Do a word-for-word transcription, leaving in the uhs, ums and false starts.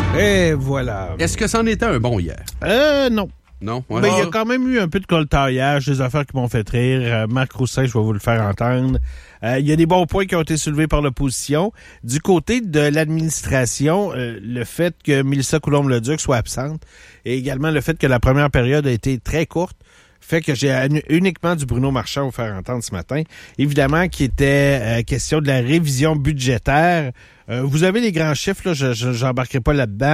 Et voilà. Est-ce que c'en était un bon hier? Euh, non. Non? Ouais. Mais il y a quand même eu un peu de coltaillage, des affaires qui m'ont fait rire. Euh, Marc Roussin, je vais vous le faire entendre. Euh, il y a des bons points qui ont été soulevés par l'opposition. Du côté de l'administration, euh, le fait que Mélissa Coulombe-Leduc soit absente et également le fait que la première période a été très courte fait que j'ai uniquement du Bruno Marchand à vous faire entendre ce matin. Évidemment, qui était euh, question de la révision budgétaire. Euh, vous avez les grands chiffres, là, je n'embarquerai pas là-dedans.